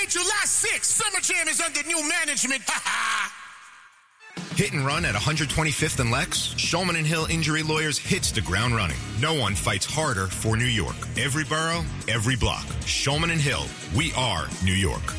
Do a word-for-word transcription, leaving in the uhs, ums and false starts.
July sixth, Summer Jam is under new management. Ha ha. Hit and run at one hundred twenty-fifth and Lex? Shulman and Hill Injury Lawyers hits the ground running. No one fights harder for New York. Every borough, every block. Shulman and Hill, we are New York.